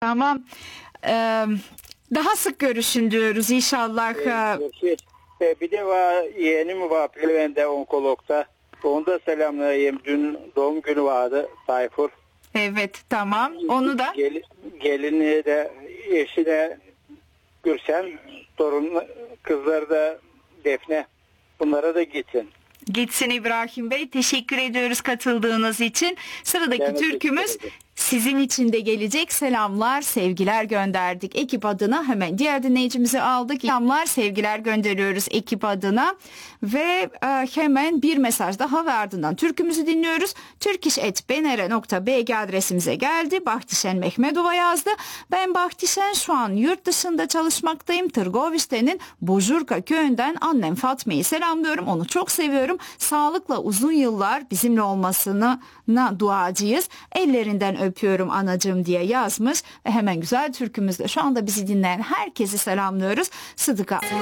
Tamam. Daha sık görüşün diyoruz inşallah. Bir de yeğenim var Pelven'de onkologda. Onu da selamlayayım. Dün doğum günü vardı Tayfur. Evet, tamam. Onu da. Gelini de eşi de Gülsen, torun kızları da Defne. Bunlara da gitsin. Gitsin İbrahim Bey. Teşekkür ediyoruz katıldığınız için. Sıradaki türkümüz sizin için de gelecek. Selamlar, sevgiler gönderdik ekip adına. Hemen diğer dinleyicimizi aldık. Selamlar, sevgiler gönderiyoruz ekip adına. Ve hemen bir mesaj daha ve ardından türkümüzü dinliyoruz. turkish@benere.bg adresimize geldi. Bahtişen Mehmedova yazdı. Ben Bahtişen, şu an yurt dışında çalışmaktayım. Tırgoviste'nin Bujurka köyünden annem Fatma'yı selamlıyorum. Onu çok seviyorum. Sağlıkla uzun yıllar bizimle olmasına duacıyız. Ellerinden öpüyorum anacığım diye yazmış. Ve hemen güzel türkümüzle şu anda bizi dinleyen herkesi selamlıyoruz. Sıdıka.